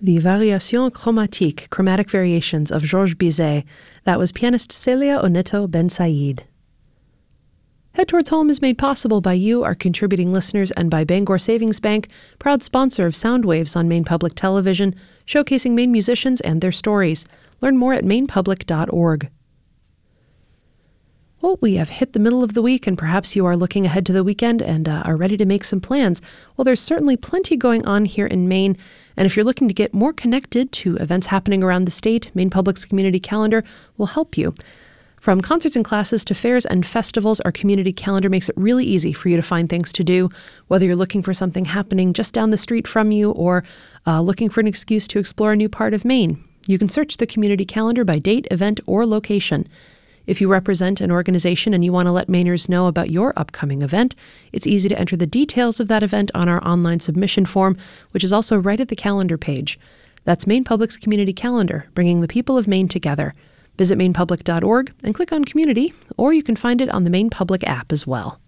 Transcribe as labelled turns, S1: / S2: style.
S1: The Variations Chromatiques, Chromatic Variations of Georges Bizet. That was pianist Celia Onito Ben Said. Head Towards Home is made possible by you, our contributing listeners, and by Bangor Savings Bank, proud sponsor of Sound Waves on Maine Public Television, showcasing Maine musicians and their stories. Learn more at mainepublic.org. Well, we have hit the middle of the week, and perhaps you are looking ahead to the weekend and are ready to make some plans. Well, there's certainly plenty going on here in Maine, and if you're looking to get more connected to events happening around the state, Maine Public's community calendar will help you. From concerts and classes to fairs and festivals, our community calendar makes it really easy for you to find things to do, whether you're looking for something happening just down the street from you or looking for an excuse to explore a new part of Maine. You can search the community calendar by date, event, or location. If you represent an organization and you want to let Mainers know about your upcoming event, it's easy to enter the details of that event on our online submission form, which is also right at the calendar page. That's Maine Public's community calendar, bringing the people of Maine together. Visit mainepublic.org and click on Community, or you can find it on the Maine Public app as well.